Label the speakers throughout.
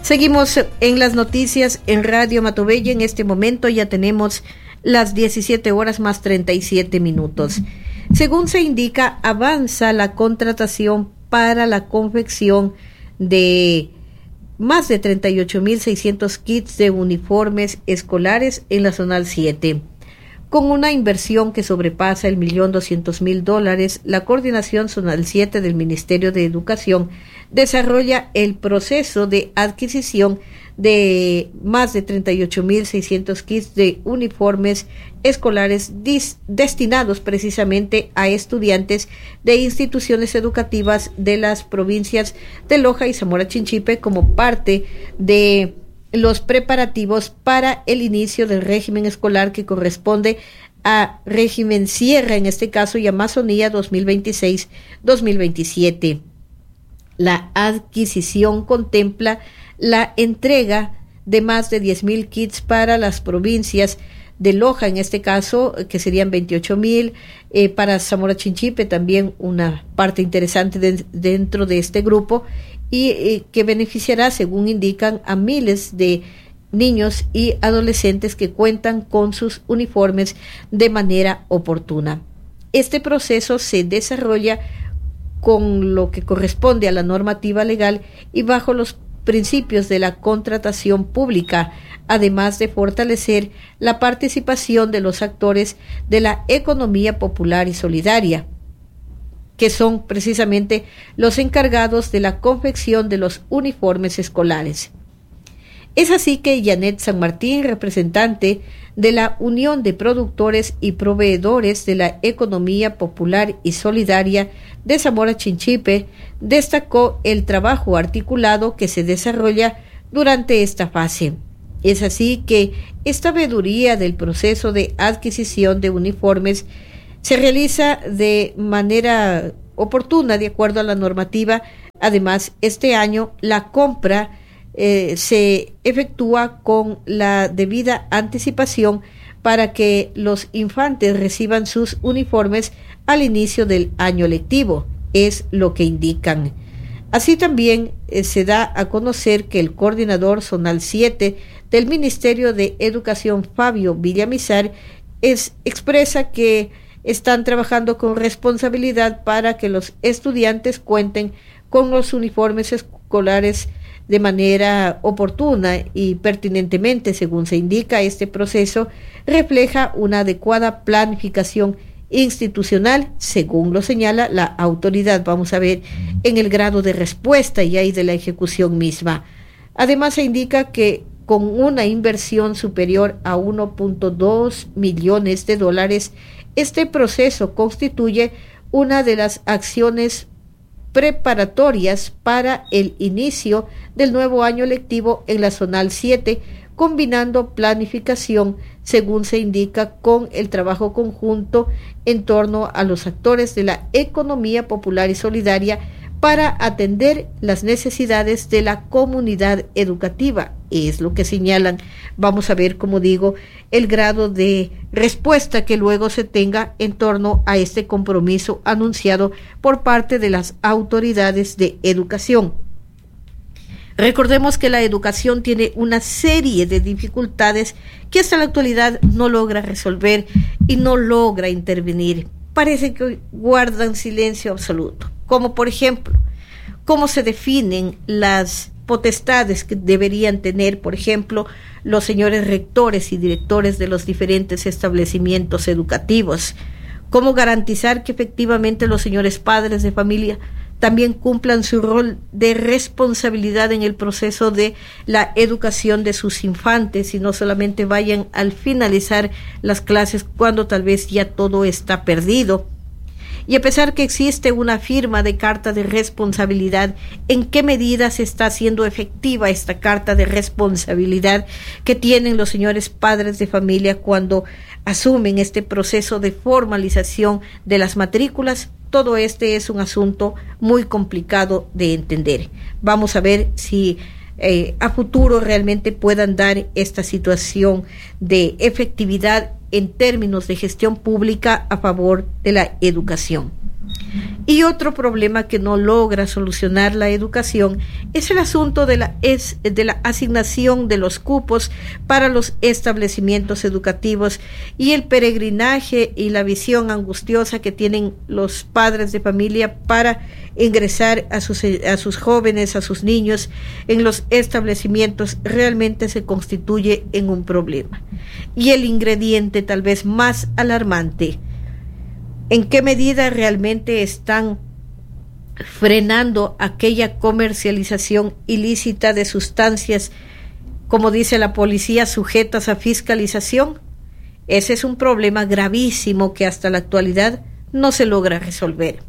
Speaker 1: Seguimos en las noticias en Radio Matobella. En este momento ya tenemos las 17 horas más 37 minutos. Según se indica, avanza la contratación para la confección de más de 38.600 kits de uniformes escolares en la Zonal 7. Con una inversión que sobrepasa el $1.200.000, la Coordinación Zonal 7 del Ministerio de Educación desarrolla el proceso de adquisición de más de 38.600 kits de uniformes escolares destinados precisamente a estudiantes de instituciones educativas de las provincias de Loja y Zamora Chinchipe como parte de los preparativos para el inicio del régimen escolar que corresponde a régimen Sierra, en este caso, y Amazonía 2026-2027. La adquisición contempla la entrega de más de 10.000 kits para las provincias de Loja, en este caso, que serían 28.000, para Zamora Chinchipe también una parte interesante dentro de este grupo, y que beneficiará, según indican, a miles de niños y adolescentes que cuentan con sus uniformes de manera oportuna. Este proceso se desarrolla con lo que corresponde a la normativa legal y bajo los principios de la contratación pública, además de fortalecer la participación de los actores de la economía popular y solidaria, que son precisamente los encargados de la confección de los uniformes escolares. Es así que Janet San Martín, representante de la Unión de Productores y Proveedores de la Economía Popular y Solidaria de Zamora Chinchipe, destacó el trabajo articulado que se desarrolla durante esta fase. Es así que esta veeduría del proceso de adquisición de uniformes se realiza de manera oportuna, de acuerdo a la normativa. Además, este año la compra se efectúa con la debida anticipación para que los infantes reciban sus uniformes al inicio del año lectivo, es lo que indican. Así también se da a conocer que el coordinador zonal 7 del Ministerio de Educación, Fabio Villamizar, expresa que están trabajando con responsabilidad para que los estudiantes cuenten con los uniformes escolares de manera oportuna y pertinentemente. Según se indica, este proceso refleja una adecuada planificación institucional, según lo señala la autoridad. Vamos a ver en el grado de respuesta y ahí de la ejecución misma. Además, se indica que con una inversión superior a $1.2 millones, este proceso constituye una de las acciones preparatorias para el inicio del nuevo año lectivo en la Zonal 7, combinando planificación, según se indica, con el trabajo conjunto en torno a los actores de la economía popular y solidaria para atender las necesidades de la comunidad educativa. Es lo que señalan. Vamos a ver, como digo, el grado de respuesta que luego se tenga en torno a este compromiso anunciado por parte de las autoridades de educación. Recordemos que la educación tiene una serie de dificultades que hasta la actualidad no logra resolver y no logra intervenir. Parece que guardan silencio absoluto, como por ejemplo, cómo se definen las potestades que deberían tener, por ejemplo, los señores rectores y directores de los diferentes establecimientos educativos, cómo garantizar que efectivamente los señores padres de familia también cumplan su rol de responsabilidad en el proceso de la educación de sus infantes y no solamente vayan al finalizar las clases cuando tal vez ya todo está perdido. Y a pesar que existe una firma de carta de responsabilidad, ¿en qué medida se está haciendo efectiva esta carta de responsabilidad que tienen los señores padres de familia cuando asumen este proceso de formalización de las matrículas? Todo este es un asunto muy complicado de entender. Vamos a ver si a futuro realmente puedan dar esta situación de efectividad en términos de gestión pública a favor de la educación. Y otro problema que no logra solucionar la educación es el asunto de la asignación de los cupos para los establecimientos educativos y el peregrinaje y la visión angustiosa que tienen los padres de familia para ingresar a sus jóvenes, a sus niños en los establecimientos, realmente se constituye en un problema. Y el ingrediente tal vez más alarmante: ¿en qué medida realmente están frenando aquella comercialización ilícita de sustancias, como dice la policía, sujetas a fiscalización? Ese es un problema gravísimo que hasta la actualidad no se logra resolver.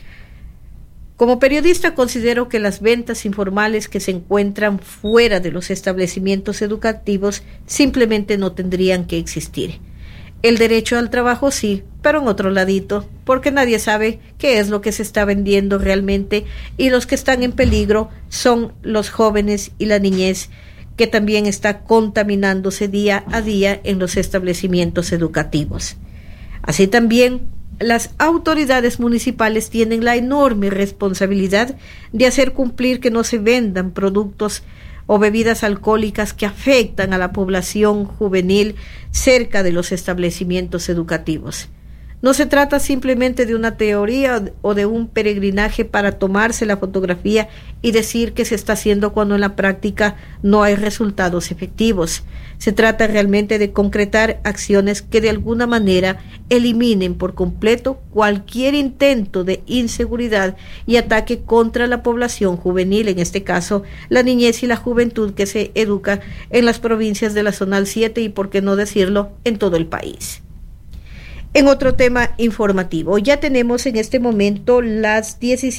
Speaker 1: Como periodista considero que las ventas informales que se encuentran fuera de los establecimientos educativos simplemente no tendrían que existir. El derecho al trabajo sí, pero en otro ladito, porque nadie sabe qué es lo que se está vendiendo realmente, y los que están en peligro son los jóvenes y la niñez, que también está contaminándose día a día en los establecimientos educativos. Así también, las autoridades municipales tienen la enorme responsabilidad de hacer cumplir que no se vendan productos o bebidas alcohólicas que afectan a la población juvenil cerca de los establecimientos educativos. No se trata simplemente de una teoría o de un peregrinaje para tomarse la fotografía y decir que se está haciendo cuando en la práctica no hay resultados efectivos. Se trata realmente de concretar acciones que de alguna manera eliminen por completo cualquier intento de inseguridad y ataque contra la población juvenil, en este caso la niñez y la juventud que se educa en las provincias de la Zonal 7 y, por qué no decirlo, en todo el país. En otro tema informativo, ya tenemos en este momento las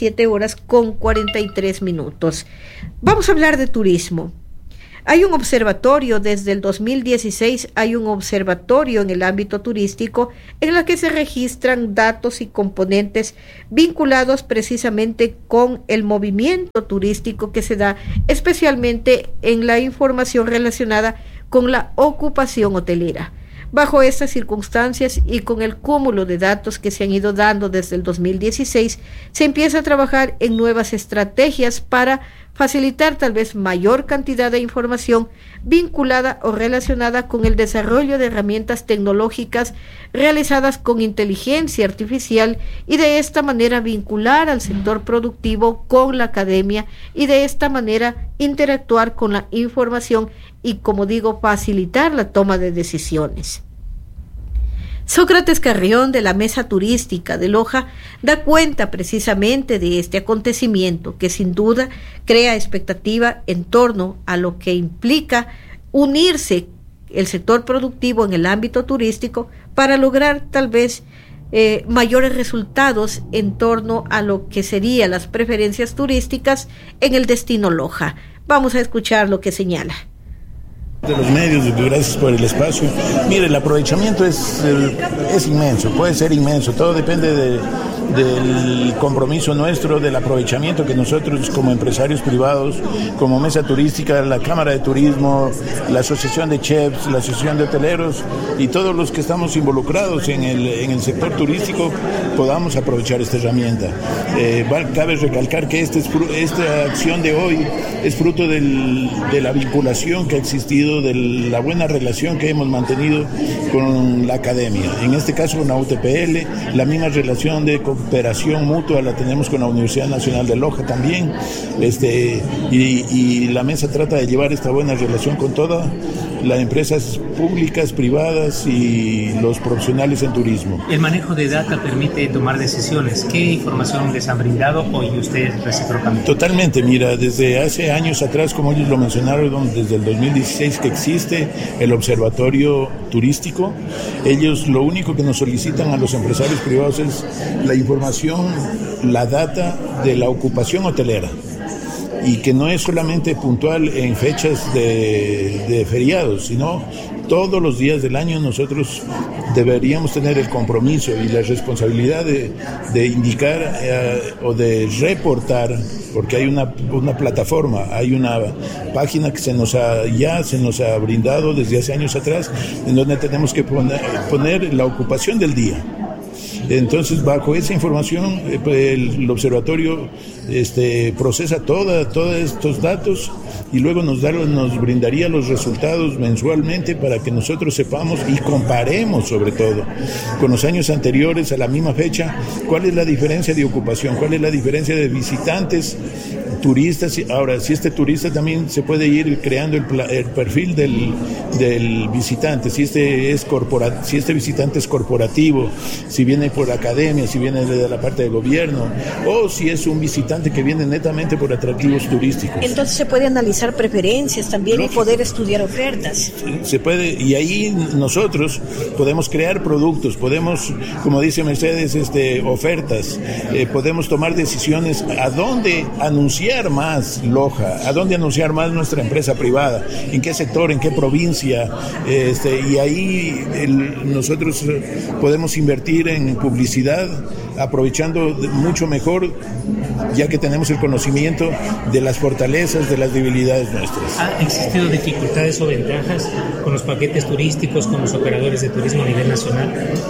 Speaker 1: 17:43. Vamos a hablar de turismo. Hay un observatorio, desde el 2016 hay un observatorio en el ámbito turístico en el que se registran datos y componentes vinculados precisamente con el movimiento turístico que se da, especialmente en la información relacionada con la ocupación hotelera. Bajo estas circunstancias y con el cúmulo de datos que se han ido dando desde el 2016, se empieza a trabajar en nuevas estrategias para facilitar tal vez mayor cantidad de información vinculada o relacionada con el desarrollo de herramientas tecnológicas realizadas con inteligencia artificial, y de esta manera vincular al sector productivo con la academia y de esta manera interactuar con la información y, como digo, facilitar la toma de decisiones. Sócrates Carrión, de la Mesa Turística de Loja, da cuenta precisamente de este acontecimiento que sin duda crea expectativa en torno a lo que implica unirse el sector productivo en el ámbito turístico para lograr tal vez mayores resultados en torno a lo que serían las preferencias turísticas en el destino Loja. Vamos a escuchar lo que señala.
Speaker 2: De los medios, gracias por el espacio. Mire, el aprovechamiento es inmenso, puede ser inmenso, todo depende del compromiso nuestro, del aprovechamiento que nosotros como empresarios privados, como Mesa Turística, la Cámara de Turismo, la Asociación de Chefs, la Asociación de Hoteleros y todos los que estamos involucrados en el sector turístico podamos aprovechar esta herramienta. Cabe recalcar que esta acción de hoy es fruto de la vinculación que ha existido, de la buena relación que hemos mantenido con la academia, en este caso con la UTPL, la misma relación de cooperación mutua la tenemos con la Universidad Nacional de Loja también, y la mesa trata de llevar esta buena relación con todas las empresas públicas, privadas y los profesionales en turismo.
Speaker 3: El manejo de data permite tomar decisiones. ¿Qué información les han brindado hoy ustedes recíprocamente?
Speaker 2: Totalmente, mira, desde hace años atrás, como ellos lo mencionaron, desde el 2016 que existe el observatorio turístico, ellos lo único que nos solicitan a los empresarios privados es la información, la data de la ocupación hotelera, y que no es solamente puntual en fechas de feriados, sino todos los días del año. Nosotros deberíamos tener el compromiso y la responsabilidad de indicar o de reportar, porque hay una plataforma, hay una página que se nos ha brindado desde hace años atrás, en donde tenemos que poner la ocupación del día. Entonces, bajo esa información, el observatorio procesa todos estos datos y luego nos brindaría los resultados mensualmente para que nosotros sepamos y comparemos, sobre todo, con los años anteriores a la misma fecha, cuál es la diferencia de ocupación, cuál es la diferencia de visitantes, turistas. Ahora, si este turista también se puede ir creando el perfil del visitante, si este visitante es corporativo, si viene por academia, si viene de la parte de gobierno, o si es un visitante que viene netamente por atractivos turísticos.
Speaker 1: Entonces se puede analizar preferencias también. Lógico. Y poder estudiar ofertas.
Speaker 2: Se puede, y ahí nosotros podemos crear productos, podemos, como dice Mercedes, ofertas, podemos tomar decisiones a dónde anunciar más Loja, a dónde anunciar más nuestra empresa privada, en qué sector, en qué provincia, y ahí nosotros podemos invertir en publicidad, aprovechando mucho mejor, ya que tenemos el conocimiento de las fortalezas, de las debilidades nuestras.
Speaker 3: ¿Ha existido dificultades o ventajas con los paquetes turísticos, con los operadores de turismo a nivel nacional?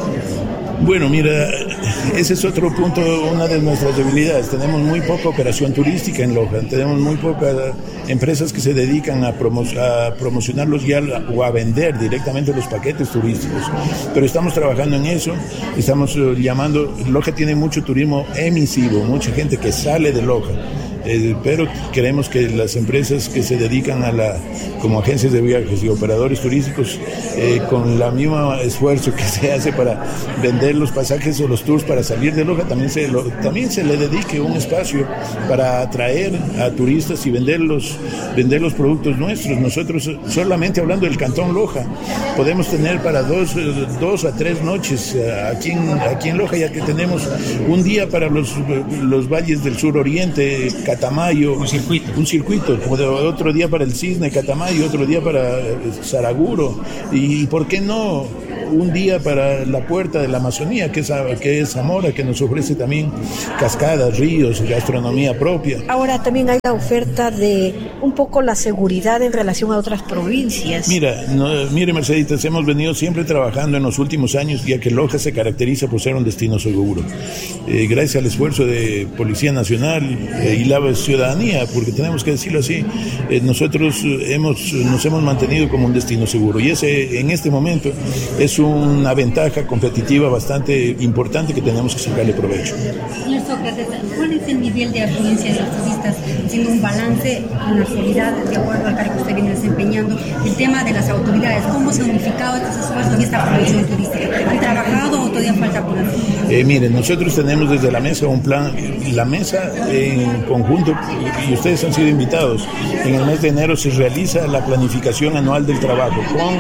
Speaker 2: Bueno, mira, ese es otro punto, una de nuestras debilidades. Tenemos muy poca operación turística en Loja, tenemos muy pocas empresas que se dedican a promocionarlos o a vender directamente los paquetes turísticos. Pero estamos trabajando en eso, estamos llamando, Loja tiene mucho turismo emisivo, mucha gente que sale de Loja. Pero queremos que las empresas que se dedican como agencias de viajes y operadores turísticos, con la misma esfuerzo que se hace para vender los pasajes o los tours para salir de Loja, también se le dedique un espacio para atraer a turistas y vender los productos nuestros. Nosotros, solamente hablando del Cantón Loja, podemos tener para dos a tres noches aquí en Loja, ya que tenemos un día para los valles del sur oriente, Catamayo, un circuito, otro día para el Cisne, Catamayo, otro día para Saraguro, y ¿por qué no un día para la puerta de la Amazonía, que es Zamora, que nos ofrece también cascadas, ríos, gastronomía propia?
Speaker 1: Ahora también hay la oferta de un poco la seguridad en relación a otras provincias.
Speaker 2: Mire, Merceditas, hemos venido siempre trabajando en los últimos años, ya que Loja se caracteriza por ser un destino seguro. Gracias al esfuerzo de Policía Nacional y la ciudadanía, porque tenemos que decirlo así, nosotros nos hemos mantenido como un destino seguro, y ese en este momento es una ventaja competitiva bastante importante que tenemos que sacarle provecho.
Speaker 4: Señor Sócrates, ¿cuál es el nivel de afluencia de los turistas, haciendo un balance en la actualidad, de acuerdo al cargo que usted viene desempeñando, el tema de las autoridades? ¿Cómo se han unificado estos esfuerzos y esta promoción turística? ¿Han trabajado o todavía falta por hacer?
Speaker 2: Miren, nosotros tenemos desde la mesa un plan, la mesa en conjunto, y ustedes han sido invitados. En el mes de enero se realiza la planificación anual del trabajo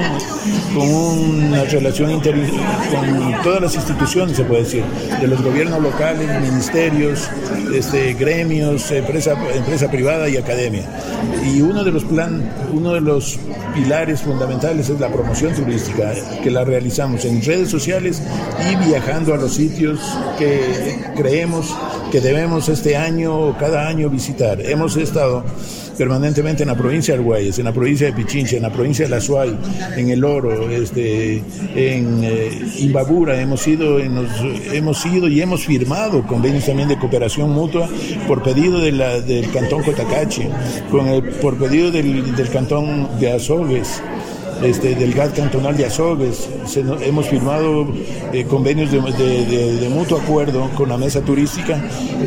Speaker 2: con una relación con todas las instituciones, se puede decir, de los gobiernos locales, ministerios, gremios, empresa privada y academia. Y uno de los pilares fundamentales es la promoción turística, que la realizamos en redes sociales y viajando a los sitios que creemos que debemos cada año visitar. Hemos estado permanentemente en la provincia de Arguelles, en la provincia de Pichincha, en la provincia de La Suay, en El Oro, en Imbabura. Hemos ido y hemos firmado convenios también de cooperación mutua por pedido del Cantón Cotacachi, por pedido del Cantón de Azogues, del GAT cantonal de Azogues. Hemos firmado convenios de mutuo acuerdo con la mesa turística,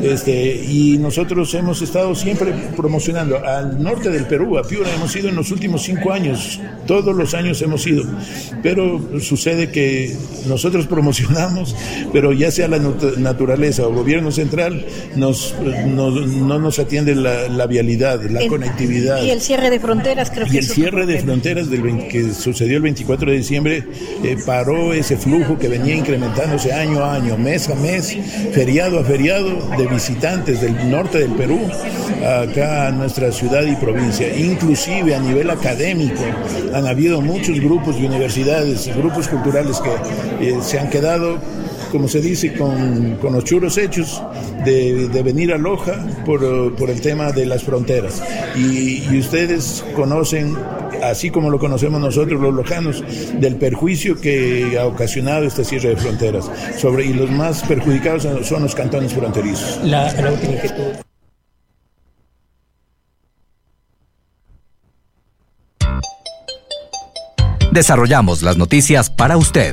Speaker 2: y nosotros hemos estado siempre promocionando al norte del Perú, a Piura. Hemos ido en los últimos 5 años, todos los años hemos ido, pero sucede que nosotros promocionamos, pero ya sea la naturaleza o gobierno central no nos atiende la vialidad, la conectividad.
Speaker 1: Y el cierre de fronteras, creo que
Speaker 2: el cierre de fronteras que sucedió el 24 de diciembre paró ese flujo que venía incrementándose año a año, mes a mes, feriado a feriado, de visitantes del norte del Perú acá a nuestra ciudad y provincia. Inclusive a nivel académico han habido muchos grupos de universidades, grupos culturales que se han quedado, como se dice, con los churros hechos de venir a Loja por el tema de las fronteras. Y ustedes conocen así como lo conocemos nosotros los lojanos, del perjuicio que ha ocasionado este cierre de fronteras. Y los más perjudicados son los cantones fronterizos.
Speaker 3: La última inquietud.
Speaker 5: Desarrollamos las noticias para usted.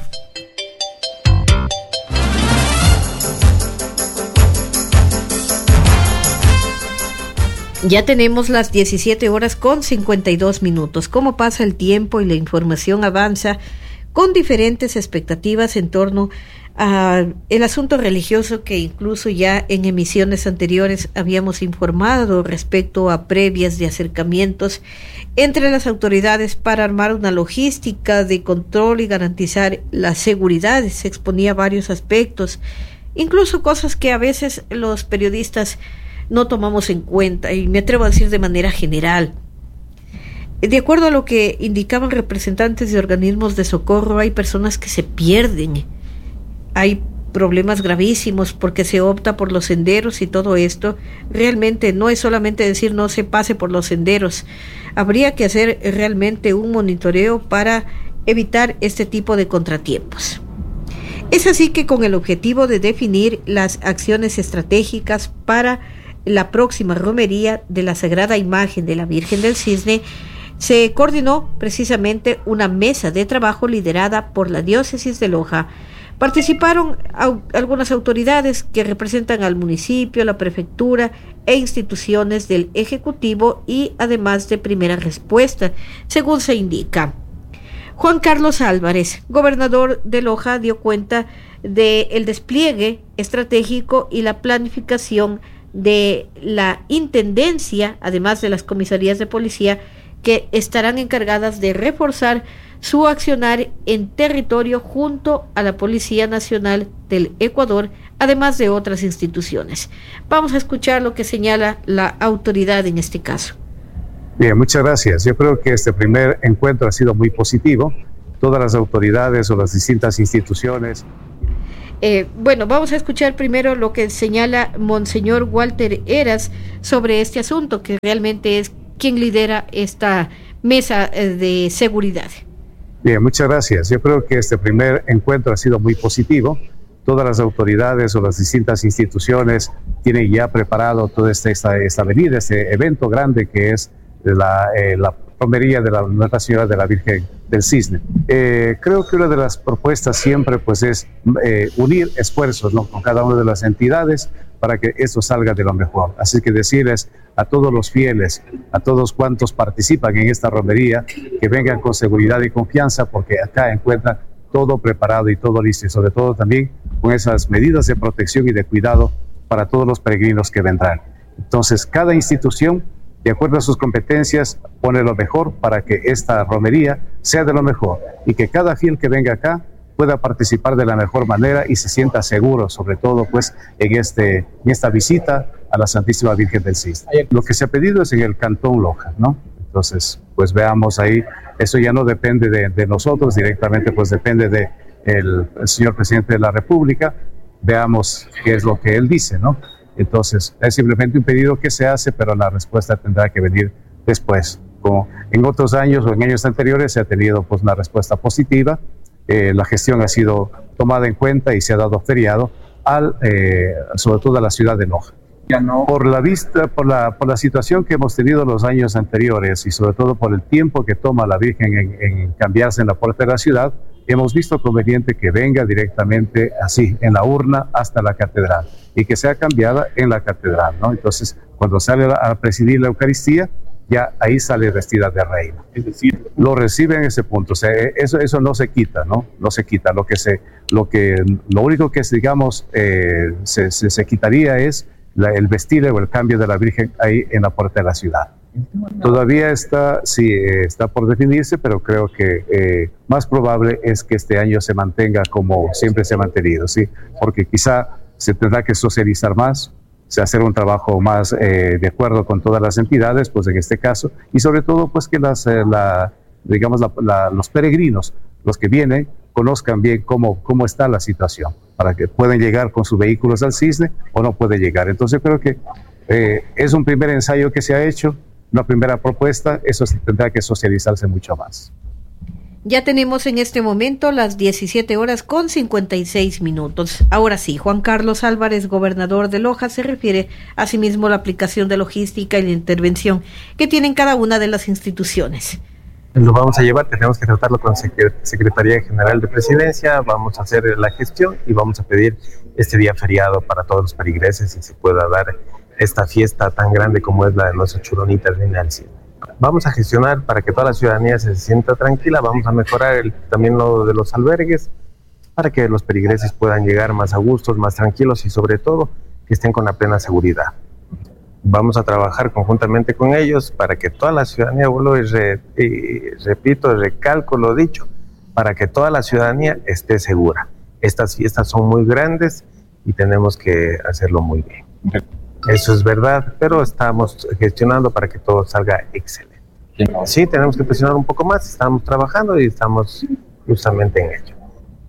Speaker 1: Ya tenemos las 17 horas con 52 minutos. ¿Cómo pasa el tiempo y la información avanza con diferentes expectativas en torno a el asunto religioso que incluso ya en emisiones anteriores habíamos informado respecto a previas de acercamientos entre las autoridades para armar una logística de control y garantizar la seguridad? Se exponía varios aspectos, incluso cosas que a veces los periodistas no tomamos en cuenta, y me atrevo a decir de manera general. De acuerdo a lo que indicaban representantes de organismos de socorro, hay personas que se pierden, hay problemas gravísimos porque se opta por los senderos, y todo esto realmente no es solamente decir no se pase por los senderos. Habría que hacer realmente un monitoreo para evitar este tipo de contratiempos. Es así que con el objetivo de definir las acciones estratégicas para la próxima romería de la Sagrada Imagen de la Virgen del Cisne, se coordinó precisamente una mesa de trabajo liderada por la diócesis de Loja. Participaron algunas autoridades que representan al municipio, la prefectura e instituciones del Ejecutivo, y además de primera respuesta, según se indica. Juan Carlos Álvarez, gobernador de Loja, dio cuenta del despliegue estratégico y la planificación de la intendencia, además de las comisarías de policía, que estarán encargadas de reforzar su accionar en territorio junto a la Policía Nacional del Ecuador, además de otras instituciones. Vamos a escuchar lo que señala la autoridad en este caso.
Speaker 6: Bien, muchas gracias. Yo creo que este primer encuentro ha sido muy positivo. Todas las autoridades o las distintas instituciones.
Speaker 1: Bueno, vamos a escuchar primero lo que señala Monseñor Walter Heras sobre este asunto, que realmente es quien lidera esta mesa de seguridad.
Speaker 6: Bien, muchas gracias. Yo creo que este primer encuentro ha sido muy positivo. Todas las autoridades o las distintas instituciones tienen ya preparado toda esta venida, este evento grande que es la romería de la Nuestra Señora de la Virgen del Cisne. Creo que una de las propuestas siempre pues es unir esfuerzos, ¿no?, con cada una de las entidades para que esto salga de lo mejor. Así que decirles a todos los fieles, a todos cuantos participan en esta romería, que vengan con seguridad y confianza, porque acá encuentran todo preparado y todo listo, y sobre todo también con esas medidas de protección y de cuidado para todos los peregrinos que vendrán. Entonces, cada institución, de acuerdo a sus competencias, pone lo mejor para que esta romería sea de lo mejor, y que cada fiel que venga acá pueda participar de la mejor manera y se sienta seguro, sobre todo pues en esta visita a la Santísima Virgen del Cisne. Lo que se ha pedido es en el Cantón Loja, ¿no? Entonces, pues veamos ahí, eso ya no depende de nosotros directamente, pues depende de el señor Presidente de la República. Veamos qué es lo que él dice, ¿no? Entonces, es simplemente un pedido que se hace, pero la respuesta tendrá que venir después. Como en otros años o en años anteriores se ha tenido pues una respuesta positiva. La gestión ha sido tomada en cuenta y se ha dado feriado sobre todo a la ciudad de Loja. Por la situación que hemos tenido los años anteriores y sobre todo por el tiempo que toma la Virgen en cambiarse en la puerta de la ciudad, hemos visto conveniente que venga directamente así, en la urna hasta la catedral, y que sea cambiada en la catedral, ¿no? Entonces, cuando sale a presidir la Eucaristía, ya ahí sale vestida de reina. Es decir, lo recibe en ese punto. O sea, eso no se quita, ¿no? No se quita. Lo único que digamos se quitaría es el vestir o el cambio de la Virgen ahí en la puerta de la ciudad. Todavía está por definirse, pero creo que más probable es que este año se mantenga como siempre se ha mantenido, ¿sí? Porque quizá se tendrá que socializar más, hacer un trabajo más de acuerdo con todas las entidades, pues en este caso, y sobre todo pues que los peregrinos, los que vienen, conozcan bien cómo está la situación, para que puedan llegar con sus vehículos al Cisne o no pueden llegar. Entonces creo que es un primer ensayo que se ha hecho. una primera propuesta, eso tendrá que socializarse mucho más.
Speaker 1: Ya tenemos en este momento las 17:56. Ahora sí, Juan Carlos Álvarez, gobernador de Loja, se refiere asimismo a la aplicación de logística y la intervención que tienen cada una de las instituciones.
Speaker 7: Lo vamos a llevar, tenemos que tratarlo con Secretaría General de Presidencia, vamos a hacer la gestión y vamos a pedir este día feriado para todos los feligreses y se pueda dar esta fiesta tan grande como es la de nuestra Churonita Reina del Cielo. Vamos a gestionar para que toda la ciudadanía se sienta tranquila, vamos a mejorar también lo de los albergues para que los feligreses puedan llegar más a gustos, más tranquilos y sobre todo que estén con la plena seguridad. Vamos a trabajar conjuntamente con ellos para que toda la ciudadanía, vuelvo y repito, recalco lo dicho, para que toda la ciudadanía esté segura. Estas fiestas son muy grandes y tenemos que hacerlo muy bien. Eso es verdad, pero estamos gestionando para que todo salga excelente. Sí, tenemos que presionar un poco más, estamos trabajando y estamos justamente en ello.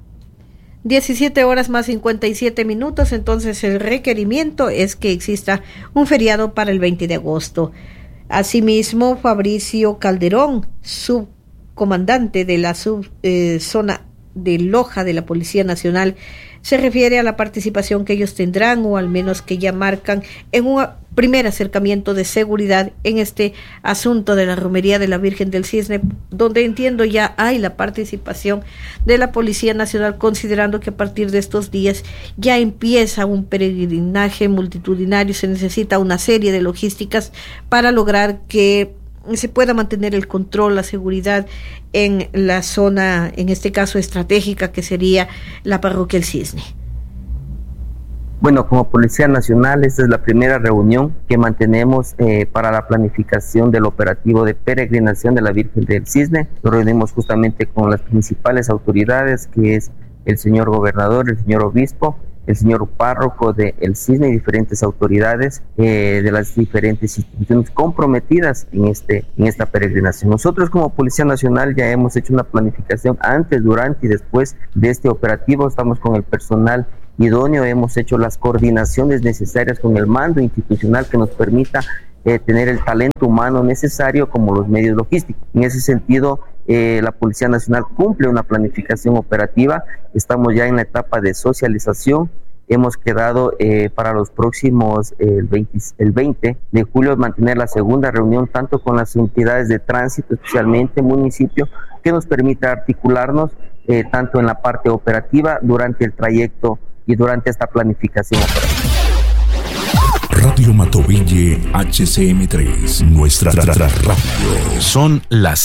Speaker 1: 17:57, entonces el requerimiento es que exista un feriado para el 20 de agosto. Asimismo, Fabricio Calderón, subcomandante de la zona de Loja de la Policía Nacional, se refiere a la participación que ellos tendrán, o al menos que ya marcan, en un primer acercamiento de seguridad en este asunto de la romería de la Virgen del Cisne, donde entiendo ya hay la participación de la Policía Nacional, considerando que a partir de estos días ya empieza un peregrinaje multitudinario. Se necesita una serie de logísticas para lograr que se pueda mantener el control, la seguridad en la zona, en este caso estratégica, que sería la parroquia El Cisne.
Speaker 8: Bueno, como Policía Nacional, esta es la primera reunión que mantenemos para la planificación del operativo de peregrinación de la Virgen del Cisne. Nos reunimos justamente con las principales autoridades, que es el señor gobernador, el señor obispo, el señor párroco de El Cisne y diferentes autoridades de las diferentes instituciones comprometidas en esta peregrinación. Nosotros como Policía Nacional ya hemos hecho una planificación antes, durante y después de este operativo. Estamos con el personal idóneo, hemos hecho las coordinaciones necesarias con el mando institucional que nos permita tener el talento humano necesario como los medios logísticos. En ese sentido, la Policía Nacional cumple una planificación operativa. Estamos ya en la etapa de socialización. Hemos quedado para los próximos, el 20 de julio, mantener la segunda reunión tanto con las entidades de tránsito, especialmente municipio, que nos permita articularnos tanto en la parte operativa durante el trayecto y durante esta planificación operativa.
Speaker 9: Radio Matovelle HCM3, nuestra radio.
Speaker 10: Son las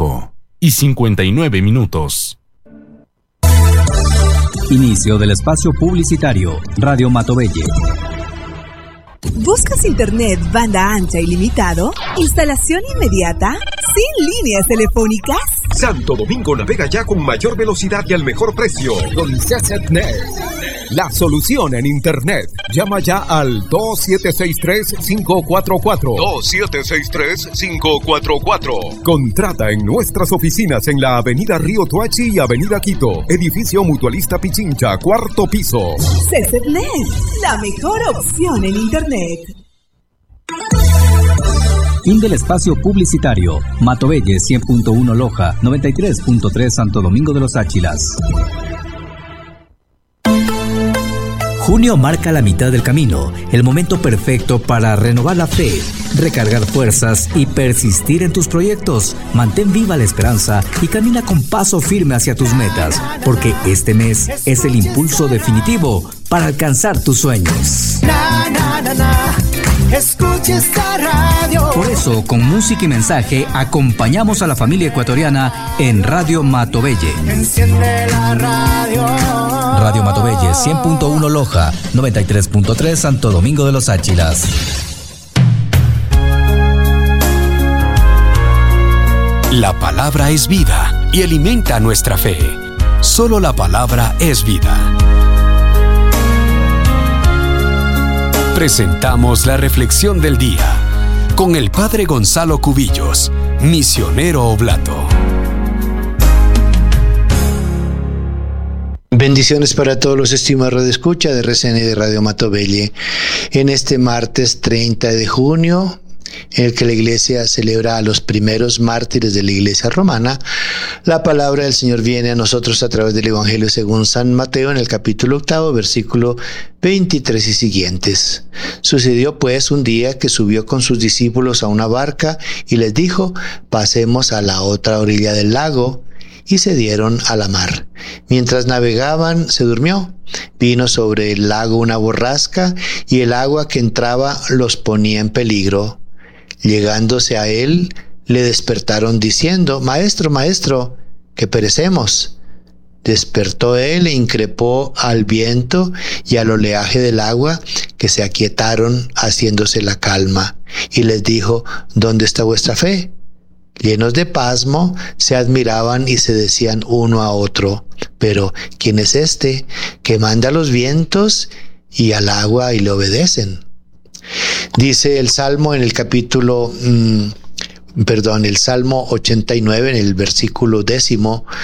Speaker 10: 5:59.
Speaker 5: Inicio del espacio publicitario. Radio Matovelle.
Speaker 11: ¿Buscas internet banda ancha ilimitado? ¿Instalación inmediata? ¿Sin líneas telefónicas?
Speaker 12: Santo Domingo navega ya con mayor velocidad y al mejor precio. Con CCNet, la solución en internet. Llama ya al 2763-544. 2763-544. Contrata en nuestras oficinas en la Avenida Río Toachi y Avenida Quito. Edificio Mutualista Pichincha, 4º piso.
Speaker 11: CCNet, la mejor opción en internet.
Speaker 5: Fin del espacio publicitario. Matovelle 100.1 Loja, 93.3 Santo Domingo de los Áchilas. Junio marca la mitad del camino, el momento perfecto para renovar la fe, recargar fuerzas y persistir en tus proyectos. Mantén viva la esperanza y camina con paso firme hacia tus metas, porque este mes es el impulso definitivo para alcanzar tus sueños.
Speaker 13: Escucha esta radio.
Speaker 5: Por eso, con música y mensaje, acompañamos a la familia ecuatoriana en Radio Matovelle.
Speaker 13: Enciende la radio.
Speaker 5: Radio Matovelle 100.1 Loja, 93.3 Santo Domingo de los Áchilas.
Speaker 14: La palabra es vida y alimenta nuestra fe. Solo la palabra es vida. Presentamos la reflexión del día con el Padre Gonzalo Cubillos, misionero oblato.
Speaker 15: Bendiciones para todos los estimados radioescucha de RCN y de Radio Matovelle. En este martes 30 de junio en el que la Iglesia celebra a los primeros mártires de la Iglesia romana, la palabra del Señor viene a nosotros a través del Evangelio según San Mateo en el capítulo 8, versículo 23 y siguientes. Sucedió pues un día que subió con sus discípulos a una barca y les dijo: pasemos a la otra orilla del lago. Y se dieron a la mar. Mientras navegaban, se durmió. Vino sobre el lago una borrasca y el agua que entraba los ponía en peligro. Llegándose a él, le despertaron diciendo: Maestro, maestro, que perecemos. Despertó él e increpó al viento y al oleaje del agua, que se aquietaron haciéndose la calma. Y les dijo: ¿Dónde está vuestra fe? Llenos de pasmo, se admiraban y se decían uno a otro: pero ¿quién es este que manda a los vientos y al agua y le obedecen? Dice el Salmo en el el Salmo 89 en el versículo 10: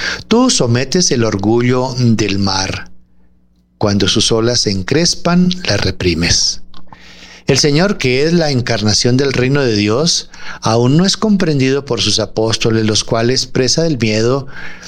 Speaker 15: tú sometes el orgullo del mar, cuando sus olas se encrespan, las reprimes. El Señor, que es la encarnación del reino de Dios, aún no es comprendido por sus apóstoles, los cuales, presa del miedo,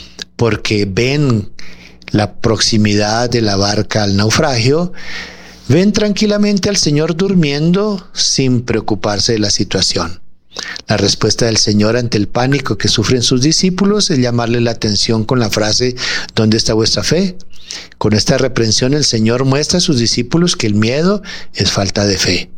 Speaker 15: porque ven la proximidad de la barca al naufragio, ven tranquilamente al Señor durmiendo sin preocuparse de la situación. La respuesta del Señor ante el pánico que sufren sus discípulos es llamarle la atención con la frase: ¿dónde está vuestra fe? Con esta reprensión el Señor muestra a sus discípulos que el miedo es falta de fe.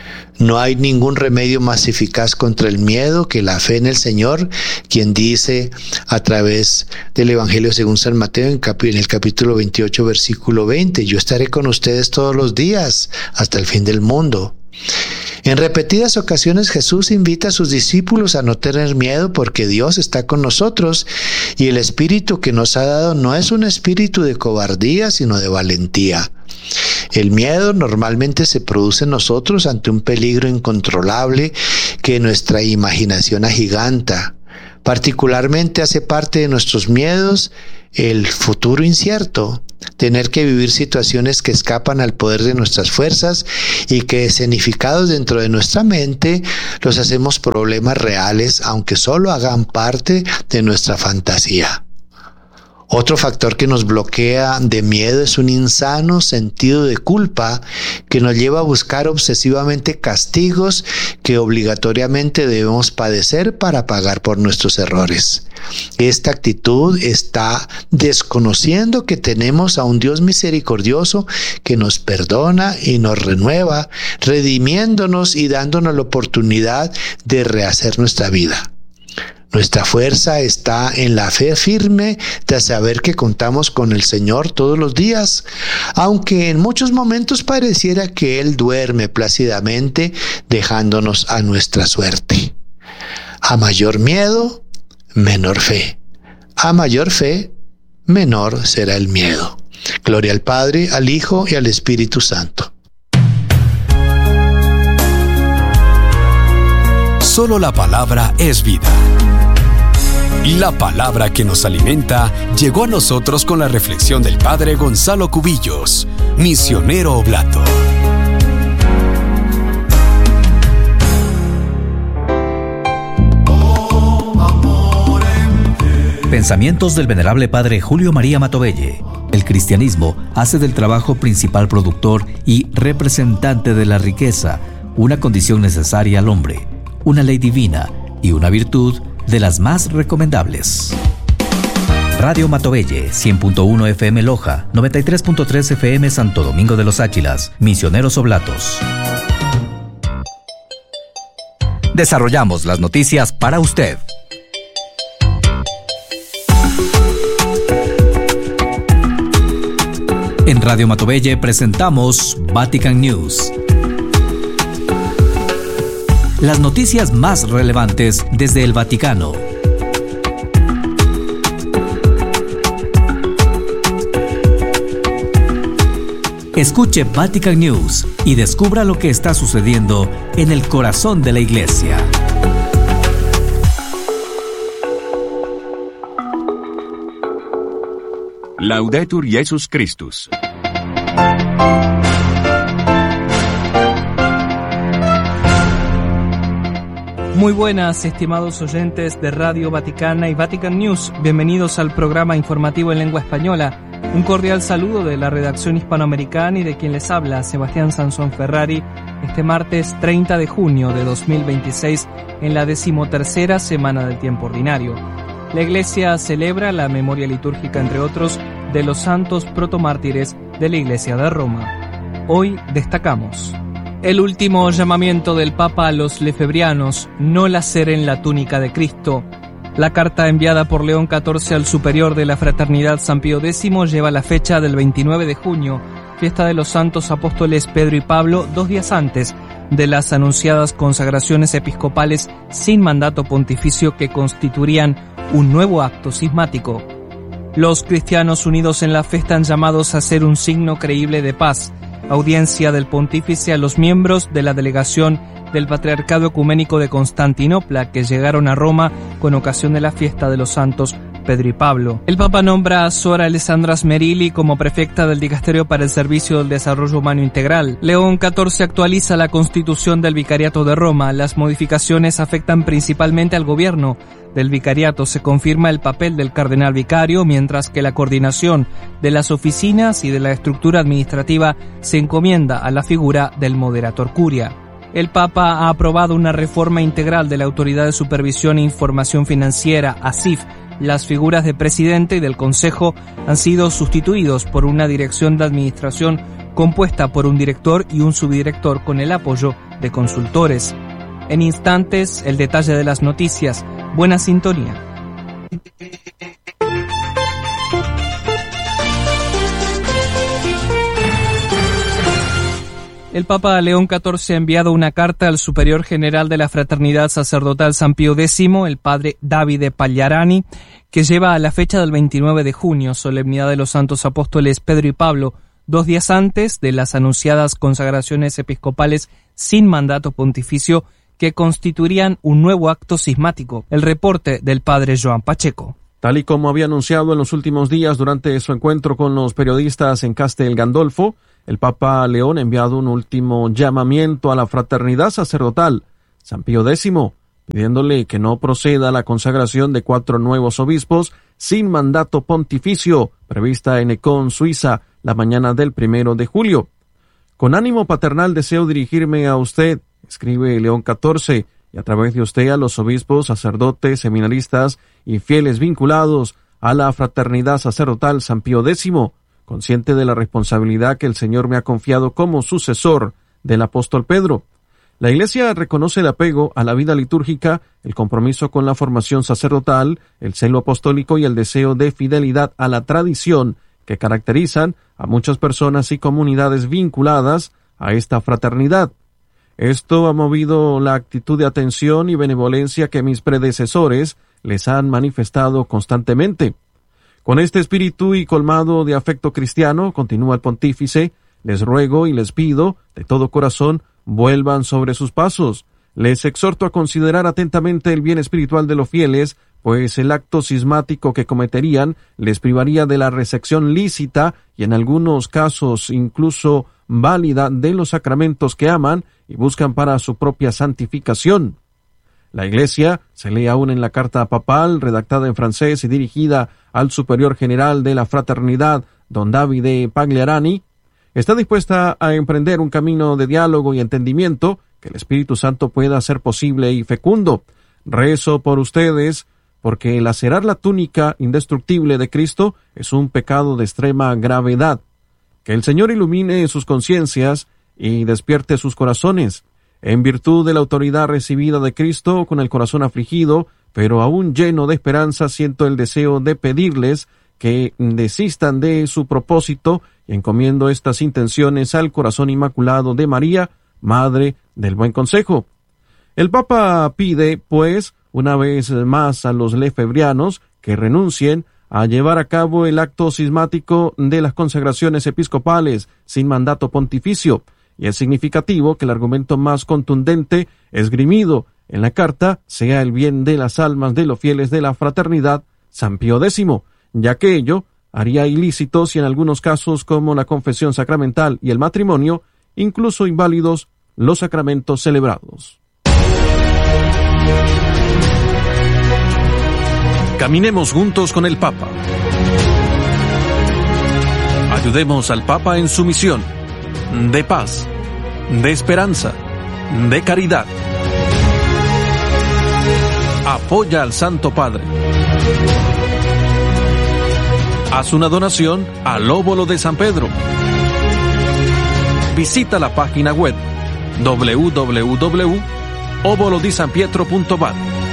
Speaker 15: No hay ningún remedio más eficaz contra el miedo que la fe en el Señor, quien dice a través del Evangelio según San Mateo en el capítulo 28, versículo 20: yo estaré con ustedes todos los días hasta el fin del mundo. En repetidas ocasiones Jesús invita a sus discípulos a no tener miedo porque Dios está con nosotros y el espíritu que nos ha dado no es un espíritu de cobardía, sino de valentía. El miedo normalmente se produce en nosotros ante un peligro incontrolable que nuestra imaginación agiganta. Particularmente hace parte de nuestros miedos el futuro incierto, tener que vivir situaciones que escapan al poder de nuestras fuerzas y que, escenificados dentro de nuestra mente, los hacemos problemas reales, aunque solo hagan parte de nuestra fantasía. Otro factor que nos bloquea de miedo es un insano sentido de culpa que nos lleva a buscar obsesivamente castigos que obligatoriamente debemos padecer para pagar por nuestros errores. Esta actitud está desconociendo que tenemos a un Dios misericordioso que nos perdona y nos renueva, redimiéndonos y dándonos la oportunidad de rehacer nuestra vida. Nuestra fuerza está en la fe firme de saber que contamos con el Señor todos los días, aunque en muchos momentos pareciera que Él duerme plácidamente dejándonos a nuestra suerte. A mayor miedo, menor fe. A mayor fe, menor será el miedo. Gloria al Padre, al Hijo y al Espíritu Santo.
Speaker 14: Solo la palabra es vida. La palabra que nos alimenta llegó a nosotros con la reflexión del Padre Gonzalo Cubillos, misionero oblato.
Speaker 5: Pensamientos del venerable Padre Julio María Matovelle. El cristianismo hace del trabajo principal productor y representante de la riqueza una condición necesaria al hombre, una ley divina y una virtud de las más recomendables. Radio Matovelle, 100.1 FM Loja, 93.3 FM Santo Domingo de los Áchilas, misioneros oblatos. Desarrollamos las noticias para usted. En Radio Matovelle presentamos Vatican News. Las noticias más relevantes desde el Vaticano. Escuche Vatican News y descubra lo que está sucediendo en el corazón de la Iglesia.
Speaker 16: Laudetur Jesus Christus.
Speaker 17: Muy buenas, estimados oyentes de Radio Vaticana y Vatican News. Bienvenidos al programa informativo en lengua española. Un cordial saludo de la redacción hispanoamericana y de quien les habla, Sebastián Sansón Ferrari, este martes 30 de junio de 2026, en la 13ª semana del tiempo ordinario. La Iglesia celebra la memoria litúrgica, entre otros, de los santos protomártires de la Iglesia de Roma. Hoy destacamos el último llamamiento del Papa a los lefebrianos: no laceren la túnica de Cristo. La carta enviada por León XIV al superior de la Fraternidad San Pío X lleva la fecha del 29 de junio, fiesta de los santos apóstoles Pedro y Pablo, 2 días antes de las anunciadas consagraciones episcopales sin mandato pontificio que constituirían un nuevo acto cismático. Los cristianos unidos en la fe están llamados a ser un signo creíble de paz. Audiencia del pontífice a los miembros de la delegación del Patriarcado Ecuménico de Constantinopla que llegaron a Roma con ocasión de la fiesta de los santos Pedro y Pablo. El Papa nombra a Sor Alessandra Smerilli como prefecta del Dicasterio para el Servicio del Desarrollo Humano Integral. León XIV actualiza la Constitución del Vicariato de Roma. Las modificaciones afectan principalmente al gobierno del vicariato. Se confirma el papel del cardenal vicario, mientras que la coordinación de las oficinas y de la estructura administrativa se encomienda a la figura del moderator curia. El Papa ha aprobado una reforma integral de la Autoridad de Supervisión e Información Financiera, ASIF. Las figuras de presidente y del consejo han sido sustituidos por una dirección de administración compuesta por un director y un subdirector con el apoyo de consultores. En instantes, el detalle de las noticias. Buena sintonía. El Papa León XIV ha enviado una carta al superior general de la Fraternidad Sacerdotal San Pío X, el padre Davide Pagliarani, que lleva a la fecha del 29 de junio, solemnidad de los santos apóstoles Pedro y Pablo, 2 días antes de las anunciadas consagraciones episcopales sin mandato pontificio que constituirían un nuevo acto cismático. El reporte del padre Joan Pacheco.
Speaker 18: Tal y como había anunciado en los últimos días durante su encuentro con los periodistas en Castel Gandolfo, el Papa León ha enviado un último llamamiento a la fraternidad sacerdotal San Pío X, pidiéndole que no proceda la consagración de 4 nuevos obispos sin mandato pontificio, prevista en Econ, Suiza, la mañana del 1 de julio. Con ánimo paternal deseo dirigirme a usted, escribe León XIV, y a través de usted a los obispos, sacerdotes, seminaristas y fieles vinculados a la fraternidad sacerdotal San Pío X, consciente de la responsabilidad que el Señor me ha confiado como sucesor del apóstol Pedro. La Iglesia reconoce el apego a la vida litúrgica, el compromiso con la formación sacerdotal, el celo apostólico y el deseo de fidelidad a la tradición que caracterizan a muchas personas y comunidades vinculadas a esta fraternidad. Esto ha movido la actitud de atención y benevolencia que mis predecesores les han manifestado constantemente. Con este espíritu y colmado de afecto cristiano, continúa el pontífice, les ruego y les pido, de todo corazón, vuelvan sobre sus pasos. Les exhorto a considerar atentamente el bien espiritual de los fieles, pues el acto cismático que cometerían les privaría de la recepción lícita y en algunos casos incluso válida de los sacramentos que aman y buscan para su propia santificación. La Iglesia, se lee aún en la carta papal, redactada en francés y dirigida al superior general de la fraternidad, don Davide Pagliarani, está dispuesta a emprender un camino de diálogo y entendimiento que el Espíritu Santo pueda hacer posible y fecundo. Rezo por ustedes, porque lacerar la túnica indestructible de Cristo es un pecado de extrema gravedad. Que el Señor ilumine sus conciencias y despierte sus corazones. En virtud de la autoridad recibida de Cristo, con el corazón afligido, pero aún lleno de esperanza, siento el deseo de pedirles que desistan de su propósito y encomiendo estas intenciones al corazón inmaculado de María, Madre del Buen Consejo. El Papa pide, pues, una vez más a los lefebrianos que renuncien a llevar a cabo el acto cismático de las consagraciones episcopales sin mandato pontificio, y es significativo que el argumento más contundente esgrimido en la carta sea el bien de las almas de los fieles de la fraternidad San Pío X, ya que ello haría ilícitos y en algunos casos como la confesión sacramental y el matrimonio, incluso inválidos los sacramentos celebrados. Caminemos juntos con el Papa. Ayudemos al Papa en su misión de paz, de esperanza, de caridad. Apoya al Santo Padre. Haz una donación al Óbolo de San Pedro. Visita la página web www.obolodisanpietro.vat.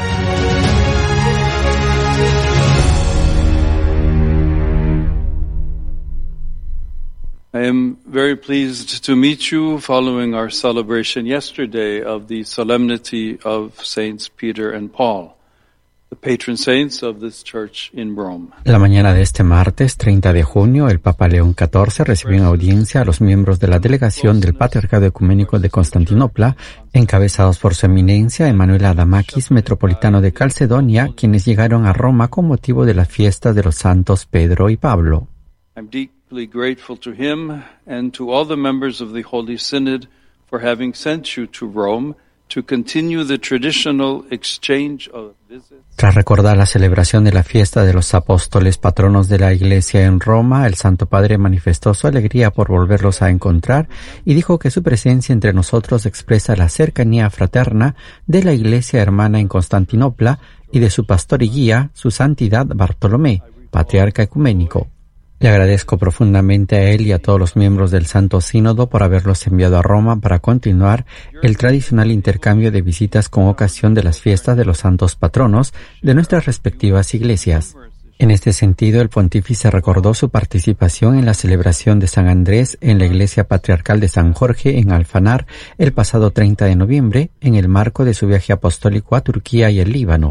Speaker 19: I am very pleased to meet you following our celebration yesterday of the solemnity of Saints Peter and Paul, the patron saints of this church in Rome.
Speaker 20: La mañana de este martes 30 de junio, el Papa León XIV recibió en audiencia a los miembros de la delegación del Patriarcado Ecuménico de Constantinopla, encabezados por su eminencia Emanuel Adamakis, metropolitano de Calcedonia, quienes llegaron a Roma con motivo de las fiestas de los santos Pedro y Pablo.
Speaker 19: I'm deeply grateful to him and to all the members of the Holy Synod for having sent you to Rome to continue the traditional exchange of visits.
Speaker 20: Tras recordar la celebración de la fiesta de los apóstoles patronos de la Iglesia en Roma, el Santo Padre manifestó su alegría por volverlos a encontrar y dijo que su presencia entre nosotros expresa la cercanía fraterna de la Iglesia hermana en Constantinopla y de su pastor y guía, su santidad Bartolomé, patriarca ecuménico. Le agradezco profundamente a él y a todos los miembros del Santo Sínodo por haberlos enviado a Roma para continuar el tradicional intercambio de visitas con ocasión de las fiestas de los santos patronos de nuestras respectivas iglesias. En este sentido, el pontífice recordó su participación en la celebración de San Andrés en la Iglesia Patriarcal de San Jorge en Alfanar el pasado 30 de noviembre, en el marco de su viaje apostólico a Turquía y el Líbano.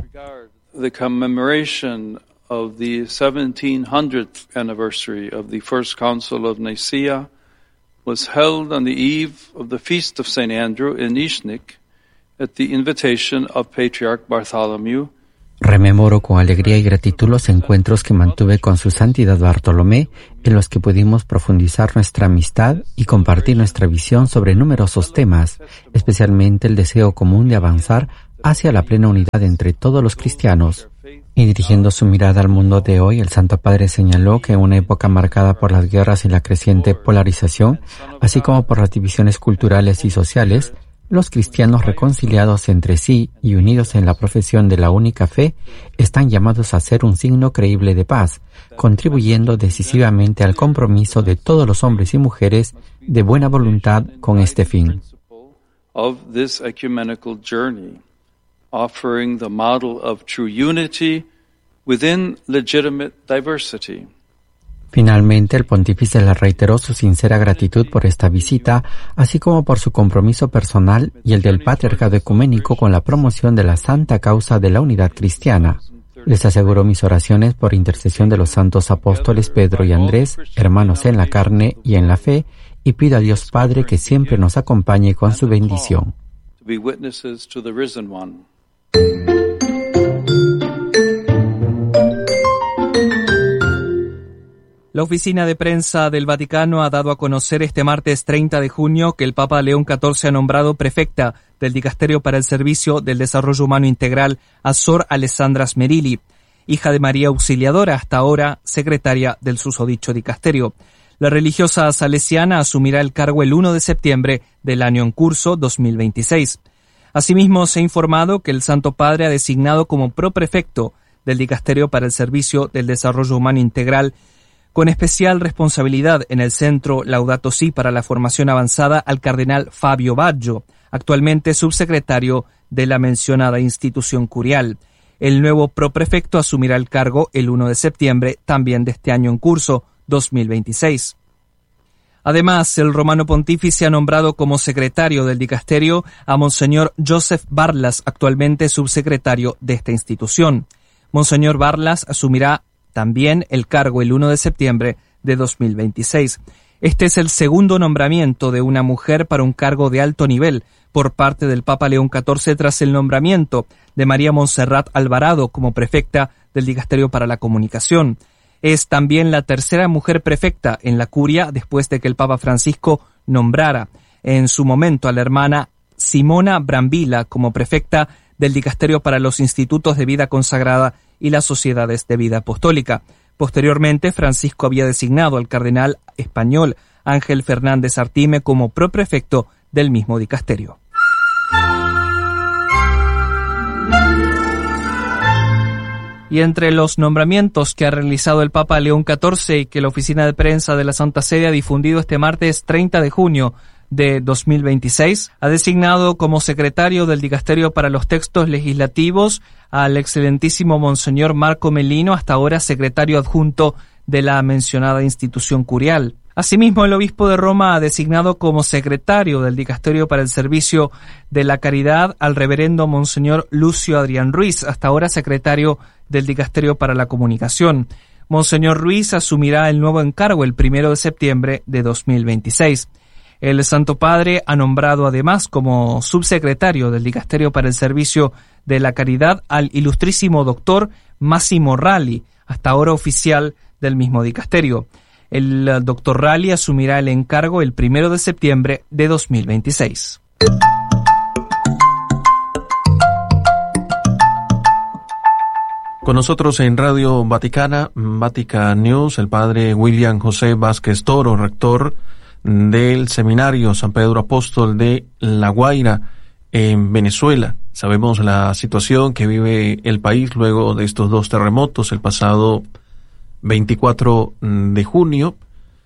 Speaker 19: Of the 1700th anniversary of the First Council of Nicaea was held on the eve of the Feast of St. Andrew in Nizhnik at the invitation of Patriarch Bartholomew.
Speaker 20: Rememoro con alegría y gratitud los encuentros que mantuve con su santidad Bartolomé, en los que pudimos profundizar nuestra amistad y compartir nuestra visión sobre numerosos temas, especialmente el deseo común de avanzar hacia la plena unidad entre todos los cristianos. Y dirigiendo su mirada al mundo de hoy, el Santo Padre señaló que en una época marcada por las guerras y la creciente polarización, así como por las divisiones culturales y sociales, los cristianos reconciliados entre sí y unidos en la profesión de la única fe están llamados a ser un signo creíble de paz, contribuyendo decisivamente al compromiso de todos los hombres y mujeres de buena voluntad con este fin.
Speaker 19: Offering the model of true unity within legitimate diversity.
Speaker 20: Finalmente, el pontífice le reiteró su sincera gratitud por esta visita, así como por su compromiso personal y el del Patriarcado Ecuménico con la promoción de la santa causa de la unidad cristiana. Les aseguró mis oraciones por intercesión de los santos apóstoles Pedro y Andrés, hermanos en la carne y en la fe, y pido a Dios Padre que siempre nos acompañe con su bendición.
Speaker 19: To be witnesses to the risen one.
Speaker 17: La oficina de prensa del Vaticano ha dado a conocer este martes 30 de junio que el Papa León XIV ha nombrado prefecta del Dicasterio para el Servicio del Desarrollo Humano Integral a Sor Alessandra Smerilli, hija de María Auxiliadora, hasta ahora secretaria del susodicho dicasterio. La religiosa salesiana asumirá el cargo el 1 de septiembre del año en curso 2026. Asimismo, se ha informado que el Santo Padre ha designado como proprefecto del Dicasterio para el Servicio del Desarrollo Humano Integral, con especial responsabilidad en el Centro Laudato Si para la Formación Avanzada, al cardenal Fabio Baggio, actualmente subsecretario de la mencionada institución curial. El nuevo proprefecto asumirá el cargo el 1 de septiembre también de este año en curso, 2026. Además, el romano pontífice ha nombrado como secretario del dicasterio a Monseñor Joseph Barlas, actualmente subsecretario de esta institución. Monseñor Barlas asumirá también el cargo el 1 de septiembre de 2026. Este es el segundo nombramiento de una mujer para un cargo de alto nivel por parte del Papa León XIV tras el nombramiento de María Montserrat Alvarado como prefecta del Dicasterio para la Comunicación. Es también la tercera mujer prefecta en la curia después de que el Papa Francisco nombrara en su momento a la hermana Simona Brambilla como prefecta del Dicasterio para los Institutos de Vida Consagrada y las Sociedades de Vida Apostólica. Posteriormente, Francisco había designado al cardenal español Ángel Fernández Artime como proprefecto del mismo dicasterio. Y entre los nombramientos que ha realizado el Papa León XIV y que la Oficina de Prensa de la Santa Sede ha difundido este martes 30 de junio de 2026, ha designado como secretario del Dicasterio para los Textos Legislativos al excelentísimo Monseñor Marco Melino, hasta ahora secretario adjunto de la mencionada institución curial. Asimismo, el obispo de Roma ha designado como secretario del Dicasterio para el Servicio de la Caridad al reverendo Monseñor Lucio Adrián Ruiz, hasta ahora secretario del Dicasterio para la Comunicación. Monseñor Ruiz asumirá el nuevo encargo el 1 de septiembre de 2026. El Santo Padre ha nombrado además como subsecretario del Dicasterio para el Servicio de la Caridad al ilustrísimo doctor Massimo Ralli, hasta ahora oficial del mismo dicasterio. El doctor Ralli asumirá el encargo el 1 de septiembre de 2026.
Speaker 18: Con nosotros en Radio Vaticana, Vatican News, el padre William José Vázquez Toro, rector del Seminario San Pedro Apóstol de La Guaira, en Venezuela. Sabemos la situación que vive el país luego de estos dos terremotos el pasado 24 de junio,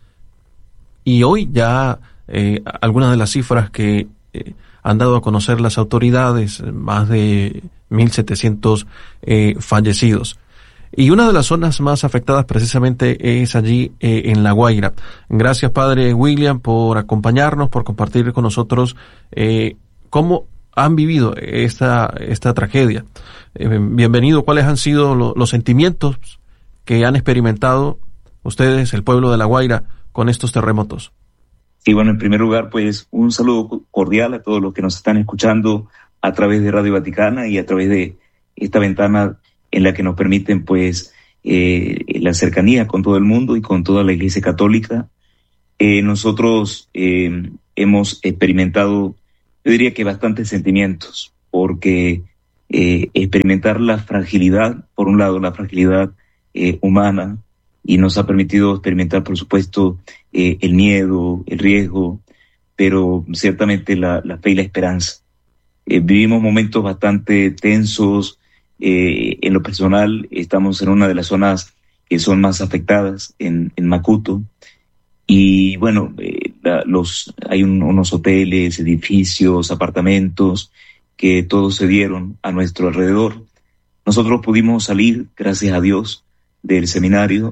Speaker 18: y hoy ya algunas de las cifras que han dado a conocer las autoridades, más de 1.700 fallecidos. Y una de las zonas más afectadas precisamente es allí en La Guaira. Gracias, padre William, por acompañarnos, por compartir con nosotros cómo han vivido esta tragedia. Bienvenido. ¿Cuáles han sido los sentimientos que han experimentado ustedes, el pueblo de La Guaira, con estos terremotos?
Speaker 21: Sí, bueno, en primer lugar, pues un saludo cordial a todos los que nos están escuchando a través de Radio Vaticana y a través de esta ventana en la que nos permiten, pues, la cercanía con todo el mundo y con toda la Iglesia Católica. Nosotros hemos experimentado, yo diría que bastantes sentimientos, porque experimentar la fragilidad, por un lado, la fragilidad humana, y nos ha permitido experimentar, por supuesto, el miedo, el riesgo, pero ciertamente la fe y la esperanza. Vivimos momentos bastante tensos. En lo personal, estamos en una de las zonas que son más afectadas, en Macuto, y bueno, hay unos hoteles, edificios, apartamentos, que todos se dieron a nuestro alrededor. Nosotros pudimos salir, gracias a Dios, del seminario,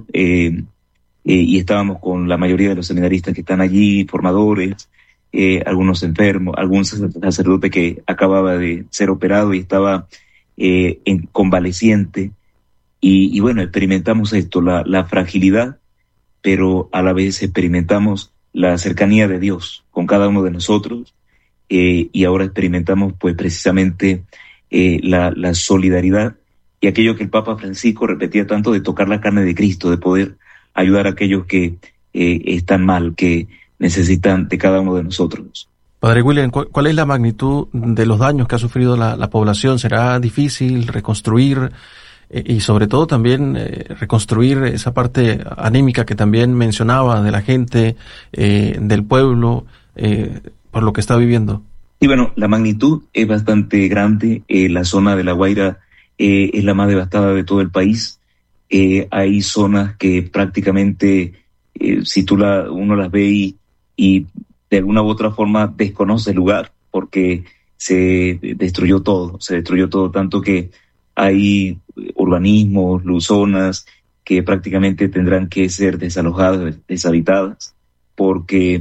Speaker 21: y estábamos con la mayoría de los seminaristas que están allí, formadores, algunos enfermos, algún sacerdote que acababa de ser operado y estaba convaleciente, y bueno, experimentamos esto, la fragilidad, pero a la vez experimentamos la cercanía de Dios con cada uno de nosotros, y ahora experimentamos pues precisamente la solidaridad y aquello que el Papa Francisco repetía tanto, de tocar la carne de Cristo, de poder ayudar a aquellos que están mal, que necesitan de cada uno de nosotros.
Speaker 18: Padre William, ¿cuál es la magnitud de los daños que ha sufrido la población? ¿Será difícil reconstruir y sobre todo también reconstruir esa parte anímica que también mencionaba de la gente, del pueblo, por lo que está viviendo?
Speaker 21: Y bueno, la magnitud es bastante grande. La zona de La Guaira es la más devastada de todo el país. Hay zonas que prácticamente, si uno las ve y de alguna u otra forma desconoce el lugar, porque se destruyó todo, tanto que hay urbanismos, zonas que prácticamente tendrán que ser desalojadas, deshabitadas, porque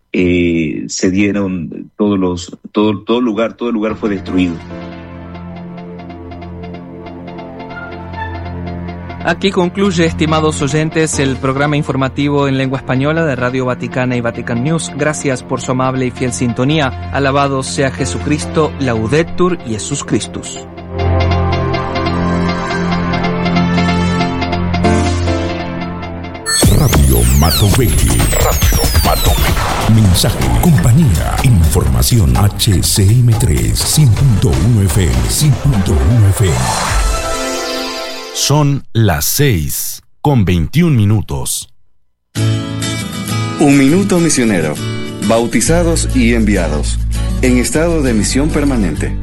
Speaker 21: se dieron todo el lugar fue destruido.
Speaker 17: Aquí concluye, estimados oyentes, el programa informativo en lengua española de Radio Vaticana y Vatican News. Gracias por su amable y fiel sintonía. Alabado sea Jesucristo, Laudetur Jesus Christus.
Speaker 9: Radio Matovegli. mensaje, compañía, información. HCM3 100.1 FM, 100.1 FM.
Speaker 10: Son las 6:21.
Speaker 4: Un minuto misionero. Bautizados y enviados. En estado de misión permanente.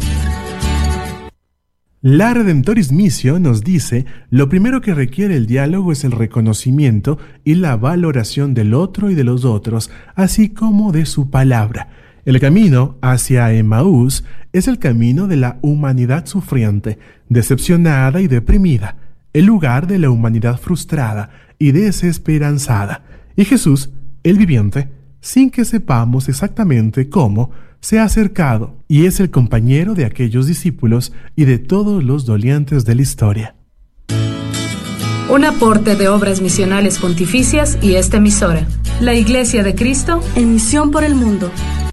Speaker 22: La Redemptoris Missio nos dice, lo primero que requiere el diálogo es el reconocimiento y la valoración del otro y de los otros, así como de su palabra. El camino hacia Emaús es el camino de la humanidad sufriente, decepcionada y deprimida, el lugar de la humanidad frustrada y desesperanzada. Y Jesús, el viviente, sin que sepamos exactamente cómo, se ha acercado y es el compañero de aquellos discípulos y de todos los dolientes de la historia.
Speaker 23: Un aporte de Obras Misionales Pontificias y esta emisora, la Iglesia de Cristo, en misión por el mundo.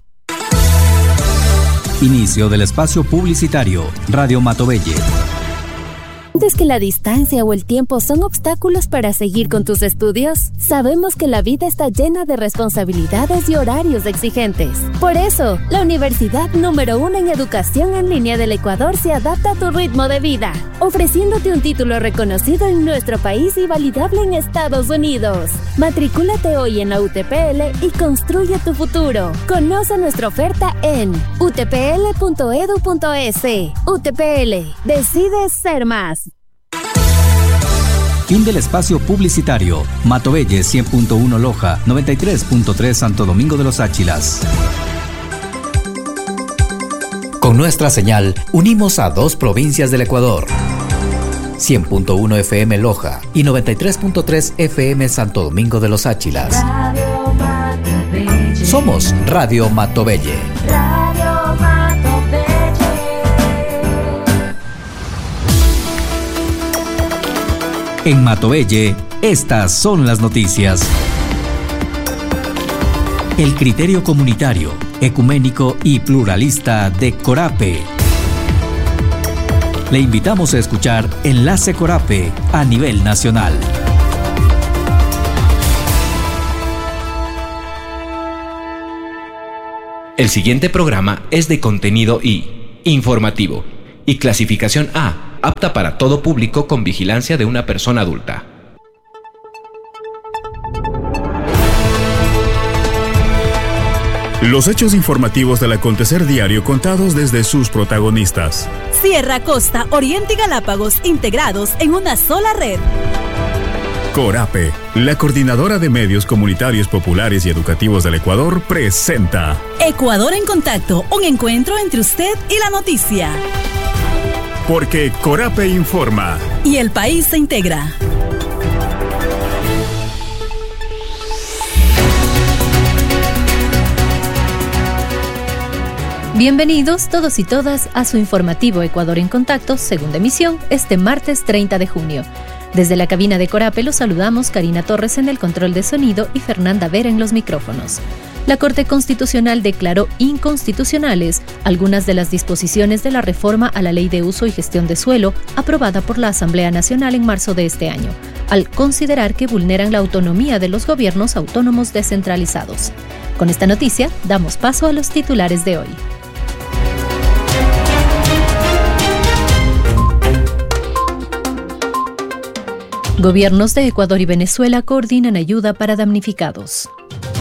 Speaker 5: Inicio del espacio publicitario. Radio Matovelle.
Speaker 24: ¿Sientes que la distancia o el tiempo son obstáculos para seguir con tus estudios? Sabemos que la vida está llena de responsabilidades y horarios exigentes. Por eso, la universidad número 1 en educación en línea del Ecuador se adapta a tu ritmo de vida, ofreciéndote un título reconocido en nuestro país y validable en Estados Unidos. Matricúlate hoy en la UTPL y construye tu futuro. Conoce nuestra oferta en utpl.edu.es. UTPL. Decides ser más.
Speaker 5: Fin del espacio publicitario. Matovelle 100.1 Loja, 93.3 Santo Domingo de los Áchilas. Con nuestra señal, unimos a 2 provincias del Ecuador. 100.1 FM Loja y 93.3 FM Santo Domingo de los Áchilas. Somos Radio Matovelle. En Matovelle, estas son las noticias. El criterio comunitario, ecuménico y pluralista de Corape. Le invitamos a escuchar Enlace Corape a nivel nacional.
Speaker 25: El siguiente programa es de contenido I, informativo, y clasificación A, apta para todo público con vigilancia de una persona adulta.
Speaker 26: Los hechos informativos del acontecer diario contados desde sus protagonistas.
Speaker 11: Sierra, Costa, Oriente y Galápagos integrados en una sola red.
Speaker 26: Corape, la coordinadora de medios comunitarios populares y educativos del Ecuador, presenta
Speaker 11: Ecuador en Contacto, un encuentro entre usted y la noticia.
Speaker 26: Porque Corape informa.
Speaker 11: Y el país se integra.
Speaker 27: Bienvenidos todos y todas a su informativo Ecuador en Contacto, segunda emisión, este martes 30 de junio. Desde la cabina de Corape los saludamos Karina Torres en el control de sonido y Fernanda Vera en los micrófonos. La Corte Constitucional declaró inconstitucionales algunas de las disposiciones de la reforma a la Ley de Uso y Gestión de Suelo aprobada por la Asamblea Nacional en marzo de este año, al considerar que vulneran la autonomía de los gobiernos autónomos descentralizados. Con esta noticia, damos paso a los titulares de hoy. Gobiernos de Ecuador y Venezuela coordinan ayuda para damnificados.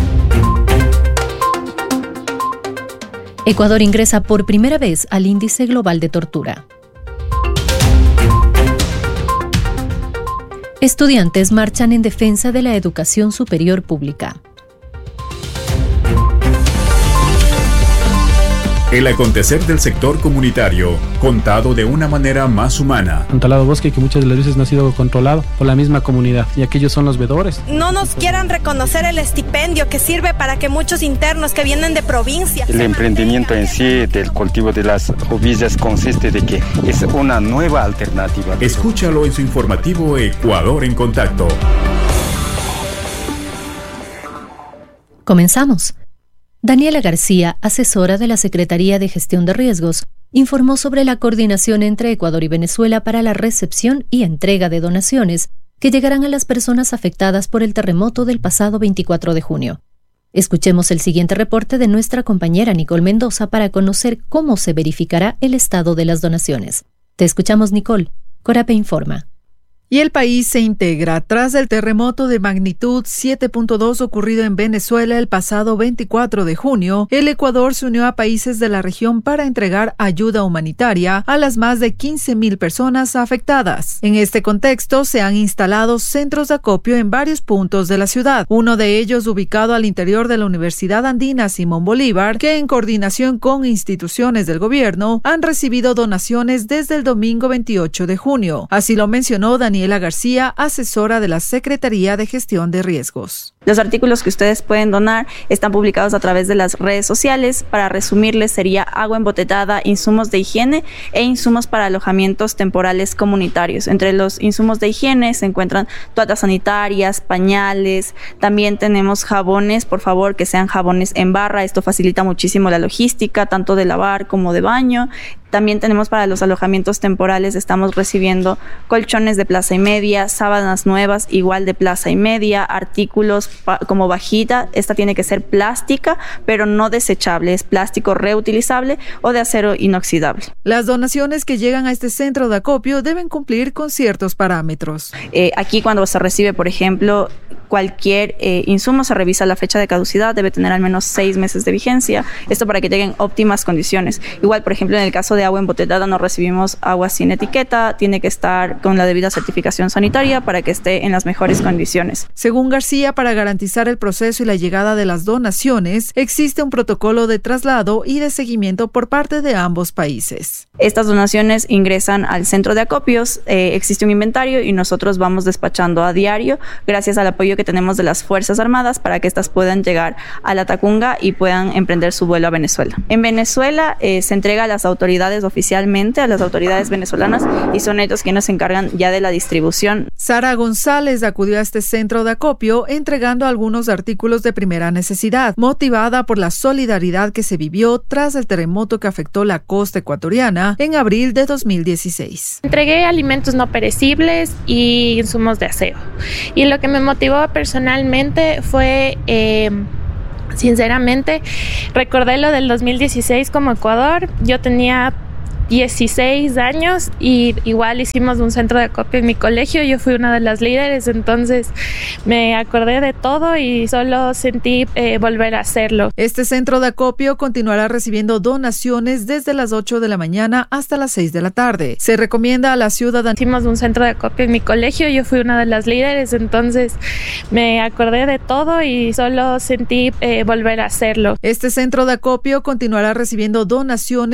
Speaker 27: Ecuador ingresa por primera vez al Índice Global de Tortura. Estudiantes marchan en defensa de la educación superior pública.
Speaker 26: El acontecer del sector comunitario, contado de una manera más humana.
Speaker 28: Un talado bosque que muchas de las veces no ha sido controlado por la misma comunidad, y aquellos son los veedores.
Speaker 29: No nos quieran reconocer el estipendio que sirve para que muchos internos que vienen de provincia...
Speaker 30: El emprendimiento en sí del cultivo de las ovillas consiste de que es una nueva alternativa.
Speaker 26: Escúchalo en su informativo Ecuador en Contacto.
Speaker 27: Comenzamos. Daniela García, asesora de la Secretaría de Gestión de Riesgos, informó sobre la coordinación entre Ecuador y Venezuela para la recepción y entrega de donaciones que llegarán a las personas afectadas por el terremoto del pasado 24 de junio. Escuchemos el siguiente reporte de nuestra compañera Nicole Mendoza para conocer cómo se verificará el estado de las donaciones. Te escuchamos, Nicole. Corape informa.
Speaker 1: Y el país se integra tras el terremoto de magnitud 7.2 ocurrido en Venezuela el pasado 24 de junio. El Ecuador se unió a países de la región para entregar ayuda humanitaria a las más de 15.000 personas afectadas. En este contexto se han instalado centros de acopio en varios puntos de la ciudad, uno de ellos ubicado al interior de la Universidad Andina Simón Bolívar, que en coordinación con instituciones del gobierno han recibido donaciones desde el domingo 28 de junio. Así lo mencionó Daniela García, asesora de la Secretaría de Gestión de Riesgos.
Speaker 2: Los artículos que ustedes pueden donar están publicados a través de las redes sociales. Para resumirles, sería agua embotellada, insumos de higiene e insumos para alojamientos temporales comunitarios. Entre los insumos de higiene se encuentran toallas sanitarias, pañales, también tenemos jabones, por favor que sean jabones en barra, esto facilita muchísimo la logística, tanto de lavar como de baño. También tenemos para los alojamientos temporales, estamos recibiendo colchones de plaza y media, sábanas nuevas igual de plaza y media, artículos como vajilla, esta tiene que ser plástica, pero no desechable, es plástico reutilizable o de acero inoxidable.
Speaker 1: Las donaciones que llegan a este centro de acopio deben cumplir con ciertos parámetros.
Speaker 2: Aquí cuando se recibe, por ejemplo, cualquier insumo, se revisa la fecha de caducidad, debe tener al menos 6 meses de vigencia, esto para que lleguen óptimas condiciones. Igual, por ejemplo, en el caso de agua embotellada no recibimos agua sin etiqueta, tiene que estar con la debida certificación sanitaria para que esté en las mejores condiciones.
Speaker 1: Según García, para garantizar el proceso y la llegada de las donaciones, existe un protocolo de traslado y de seguimiento por parte de ambos países.
Speaker 2: Estas donaciones ingresan al centro de acopios, existe un inventario y nosotros vamos despachando a diario gracias al apoyo que tenemos de las Fuerzas Armadas para que éstas puedan llegar a la Tacunga y puedan emprender su vuelo a Venezuela. En Venezuela se entrega a las autoridades oficialmente, a las autoridades venezolanas, y son ellos quienes se encargan ya de la distribución.
Speaker 1: Sara González acudió a este centro de acopio entregando algunos artículos de primera necesidad, motivada por la solidaridad que se vivió tras el terremoto que afectó la costa ecuatoriana en abril de 2016.
Speaker 3: Entregué alimentos no perecibles y insumos de aseo. Y lo que me motivó personalmente fue sinceramente, recordé lo del 2016 como Ecuador. Yo tenía 16 años y igual hicimos un centro de acopio en mi colegio. Yo fui una de las líderes, entonces me acordé de todo y solo sentí volver a hacerlo.
Speaker 1: Este centro de acopio continuará recibiendo donaciones desde las 8 de la mañana hasta las 6 de la tarde. Se recomienda a la ciudadanía.
Speaker 3: Hicimos un centro de acopio en mi colegio. Yo fui una de las líderes, entonces me acordé de todo y solo sentí volver a hacerlo.
Speaker 1: Este centro de acopio continuará recibiendo donaciones